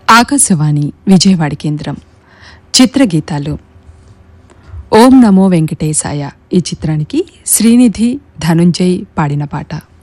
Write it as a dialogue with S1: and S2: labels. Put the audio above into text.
S1: ఆకాశవాణి విజయవాడ కేంద్రం చిత్రగీతాలు. ఓం నమో వెంకటేశాయ ఈ చిత్రానికి శ్రీనిధి ధనుంజయ్ పాడిన పాట.